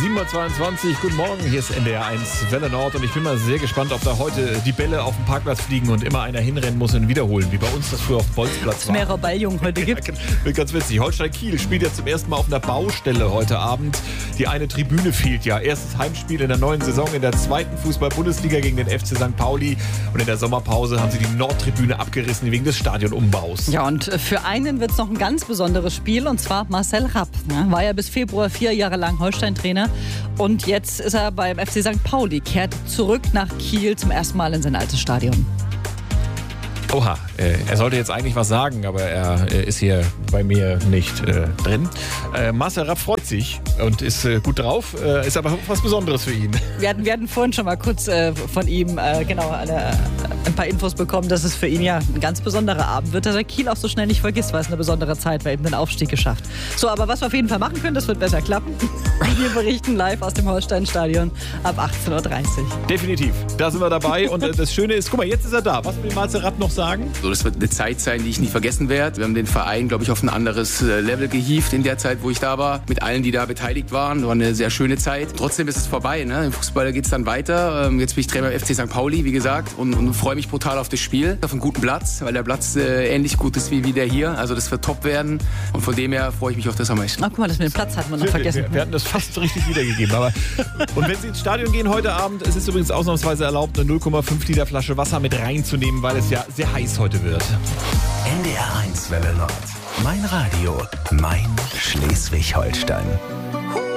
7:22 Uhr, guten Morgen, hier ist NDR 1 Welle Nord und ich bin mal sehr gespannt, ob da heute die Bälle auf dem Parkplatz fliegen und immer einer hinrennen muss und wiederholen, wie bei uns das früher auf dem Bolzplatz war. Mehrere Balljungen heute gibt. Ja, ganz witzig. Holstein Kiel spielt ja zum ersten Mal auf einer Baustelle heute Abend. Die eine Tribüne fehlt ja. Erstes Heimspiel in der neuen Saison in der zweiten Fußball-Bundesliga gegen den FC St. Pauli. Und in der Sommerpause haben sie die Nordtribüne abgerissen wegen des Stadionumbaus. Ja, und für einen wird es noch ein ganz besonderes Spiel, und zwar Marcel Rapp. War ja bis Februar 4 Jahre lang Holstein-Trainer und jetzt ist er beim FC St. Pauli, kehrt zurück nach Kiel zum ersten Mal in sein altes Stadion. Oha, er sollte jetzt eigentlich was sagen, aber er ist hier bei mir nicht drin. Marcel Rapp freut sich und ist gut drauf, ist aber was Besonderes für ihn. Wir hatten vorhin schon mal kurz von ihm ein paar Infos bekommen, dass es für ihn ja ein ganz besonderer Abend wird, dass er Kiel auch so schnell nicht vergisst, weil es eine besondere Zeit war, eben den Aufstieg geschafft. So, aber was wir auf jeden Fall machen können, das wird besser klappen. Wir berichten live aus dem Holstein-Stadion ab 18:30 Uhr. Definitiv, da sind wir dabei und das Schöne ist, guck mal, jetzt ist er da. Was will Marcel Rapp noch sagen? So, das wird eine Zeit sein, die ich nicht vergessen werde. Wir haben den Verein, glaube ich, auf ein anderes Level gehievt in der Zeit, wo ich da war. Mit allen, die da beteiligt waren. War eine sehr schöne Zeit. Trotzdem ist es vorbei. Ne? Im Fußball geht es dann weiter. Jetzt bin ich Trainer beim FC St. Pauli, wie gesagt, und freue mich brutal auf das Spiel. Auf einen guten Platz, weil der Platz ähnlich gut ist wie der hier. Also das wird top werden. Und von dem her freue ich mich auf das am meisten. Ach, guck mal, das mit dem Platz hatten wir noch vergessen. Wir hatten das fast richtig wiedergegeben. Aber und wenn Sie ins Stadion gehen heute Abend, es ist übrigens ausnahmsweise erlaubt, eine 0,5 Liter Flasche Wasser mit reinzunehmen, weil es ja sehr heiß heute wird. NDR 1 Welle Nord. Mein Radio, mein Schleswig-Holstein.